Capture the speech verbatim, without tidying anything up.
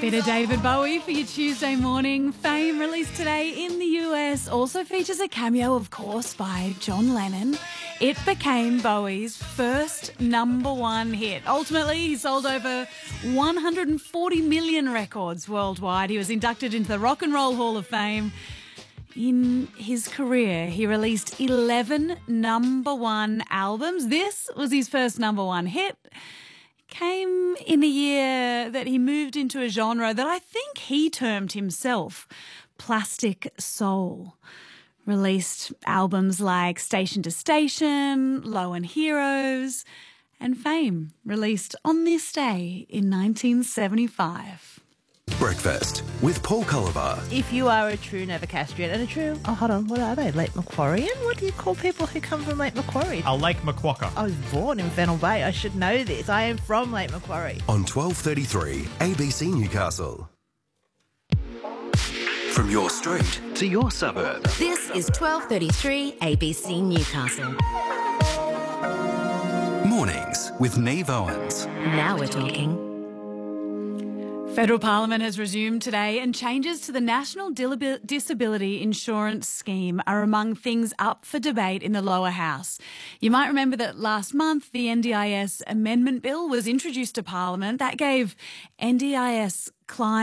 Bit of David Bowie for your Tuesday morning. Fame released today in the U S also features a cameo, of course, by John Lennon. It became Bowie's first number one hit. Ultimately, he sold over one hundred forty million records worldwide. He was inducted into the Rock and Roll Hall of Fame. In his career, he released eleven number one albums. This was his first number one hit. Came in a year that he moved into a genre that I think he termed himself plastic soul. Released albums like Station to Station, Low End Heroes, and Fame, released on this day in nineteen seventy-five. Breakfast with Paul Culliver. If you are a true Novocastrian and a true, oh, hold on, what are they? Lake Macquarian? What do you call people who come from Lake Macquarie? A Lake Macquarie. I was born in Fennell Bay. I should know this. I am from Lake Macquarie. On twelve thirty-three A B C Newcastle. From your street to your suburb. This is twelve thirty-three A B C Newcastle. Mornings with Neve Owens. Now we're talking. Federal Parliament has resumed today, and changes to the National Disability Insurance Scheme are among things up for debate in the lower house. You might remember that last month the N D I S Amendment Bill was introduced to Parliament. That gave N D I S clients